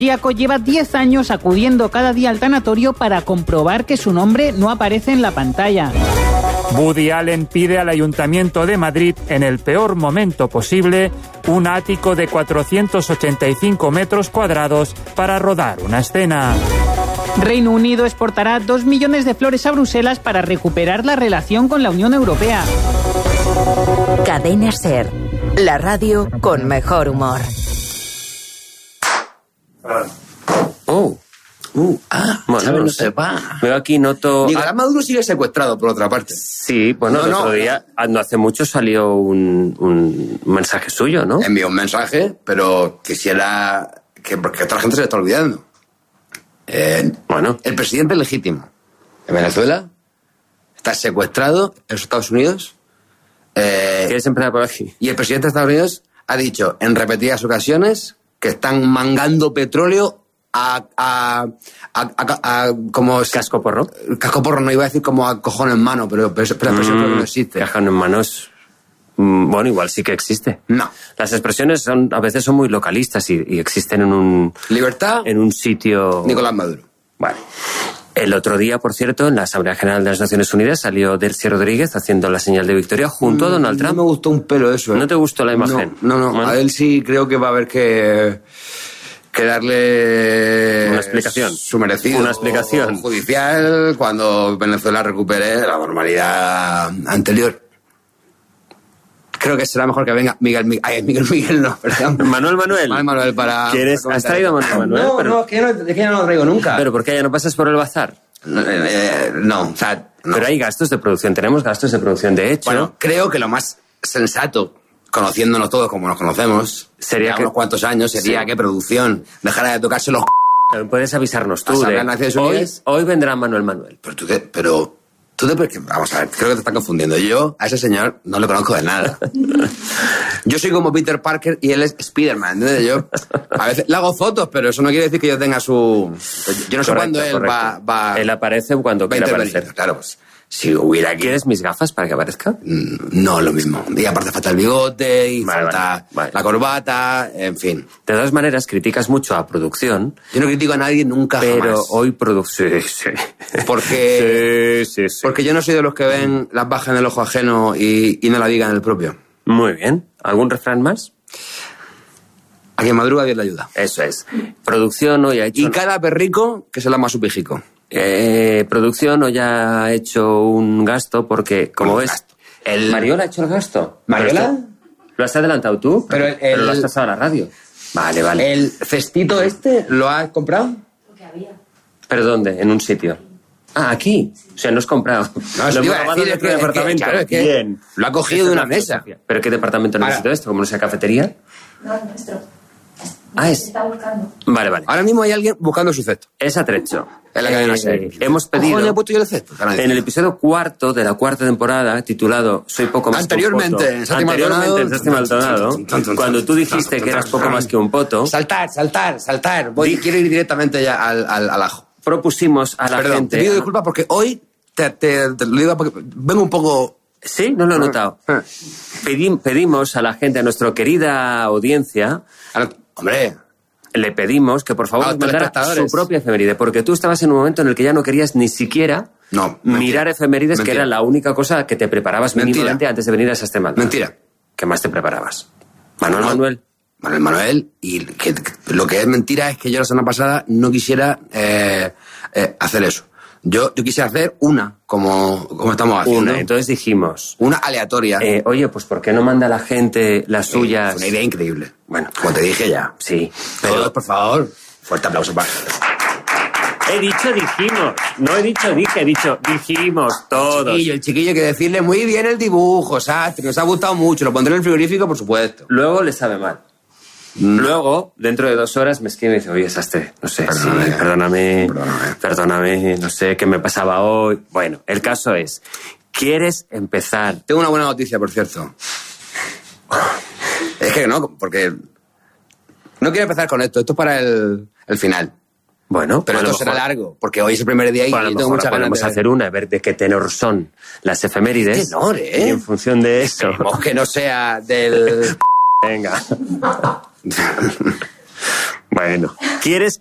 Diaco lleva 10 años acudiendo cada día al tanatorio para comprobar que su nombre no aparece en la pantalla. Woody Allen pide al Ayuntamiento de Madrid, en el peor momento posible, un ático de 485 metros cuadrados para rodar una escena. Reino Unido exportará 2 millones de flores a Bruselas para recuperar la relación con la Unión Europea. Cadena SER, la radio con mejor humor. Bueno, no sepa. Veo aquí, noto... Nicolás Maduro sigue secuestrado, por otra parte. Sí, bueno, el otro día, no hace mucho salió un mensaje suyo, ¿no? Envió un mensaje, pero quisiera... porque toda la gente se le está olvidando. Bueno. El presidente legítimo de Venezuela está secuestrado en los Estados Unidos. ¿Quieres empezar por aquí? Y el presidente de Estados Unidos ha dicho en repetidas ocasiones que están mangando petróleo como cascoporro. Cascoporro, no iba a decir como a cojón en mano, pero la expresión creo que no existe. Cajón en mano es... Bueno, igual sí que existe. No. Las expresiones a veces son muy localistas y existen en un... Libertad. En un sitio... Nicolás Maduro. Vale. El otro día, por cierto, en la Asamblea General de las Naciones Unidas salió Delcy Rodríguez haciendo la señal de victoria junto a Donald Trump. No me gustó un pelo eso. ¿No te gustó la imagen? No. Bueno. A él sí creo que va a haber que darle una explicación. Su merecido. Una explicación judicial cuando Venezuela recupere la normalidad anterior. Creo que será mejor que venga Miguel no, perdón. Manuel para... ¿Has traído a Manuel? No, es que ya no lo traigo nunca. ¿Pero por qué ya no pasas por el bazar? No, o sea... No. Pero hay gastos de producción, tenemos gastos de producción, de hecho... Bueno, creo que lo más sensato, conociéndonos todos como nos conocemos, sería que unos cuantos años, sería que producción dejara de tocarse los... Puedes avisarnos tú. Hoy vendrá Manuel. Pero vamos a ver, creo que te están confundiendo. Yo a ese señor no le conozco de nada. Yo soy como Peter Parker y él es Spider-Man, ¿entiendes? Yo a veces le hago fotos, pero eso no quiere decir que yo tenga su... Yo no sé cuándo él va... Él aparece cuando quiere aparecer. Claro, pues si hubiera... ¿Quieres mis gafas para que aparezca? No, lo mismo. Y aparte falta el bigote y falta la corbata, en fin. De todas maneras, criticas mucho a producción. Yo no critico a nadie nunca pero jamás. Hoy producción... Sí. Porque... Sí. Porque yo no soy de los que ven las bajas en el ojo ajeno y no la digan en el propio. Muy bien. ¿Algún refrán más? A quien madruga Dios le ayuda. Eso es. Producción hoy ha hecho... Y cada perrico que se lama su pijico. Producción hoy ha hecho un gasto porque, como ves... ¿Mariola ha hecho el gasto? ¿Mariola? ¿Lo has adelantado tú? Pero lo has pasado a la radio. Vale. ¿El cestito lo has comprado? Lo que había. ¿Pero dónde? ¿En un sitio? Ah, aquí. O sea, no has comprado. No, lo iba a decir, departamento. Bien. Lo ha cogido de una mesa. ¿Pero qué departamento necesito esto? ¿Como no sea cafetería? No, el nuestro. Se está buscando. Vale. Ahora mismo hay alguien buscando su cesto. Es atrecho. En la cadena SER. Hemos pedido... ¿Cómo le he puesto yo el cesto? En el episodio 4 de la 4ª temporada, titulado Soy poco más que un poto. En Santi Maldonado, cuando tú dijiste que eras poco más que un poto... Saltar. Quiero ir directamente ya al ajo. Propusimos a la gente... Te pido disculpas porque hoy te lo digo porque vengo un poco... Sí, no lo he notado. Pedimos a la gente, a nuestra querida audiencia... Hombre... Le pedimos que por favor nos mandara su propia efeméride, porque tú estabas en un momento en el que ya no querías ni siquiera mirar efemérides, que era la única cosa que te preparabas mínimamente antes de venir a esas temas. Mentira. ¿Qué más te preparabas? Manuel, y lo que es mentira es que yo la semana pasada no quisiera hacer eso. Yo quise hacer una, como estamos haciendo. Entonces dijimos... Una aleatoria. Oye, pues ¿por qué no manda la gente las suyas? Una idea increíble. Bueno. Como te dije ya. Sí. Pero, por favor, fuerte aplauso para... He dicho dijimos. No he dicho dije, he dicho dijimos todos. El chiquillo hay que decirle muy bien el dibujo, Sastre, nos ha gustado mucho. Lo pondré en el frigorífico, por supuesto. Luego le sabe mal. Luego, dentro de 2 horas, me escribe y me dice, oye, Sastre, no sé, perdóname, no sé qué me pasaba hoy. Bueno, el caso es, ¿quieres empezar? Tengo una buena noticia, por cierto. Es que no, porque no quiero empezar con esto es para el final. Bueno, pero esto será largo, porque hoy es el primer día y tengo mucha ganas de hacer una, ver de qué tenor son las efemérides. ¿Qué tenor, Y en función de eso... Esperemos que no sea del... Venga. Bueno, ¿quieres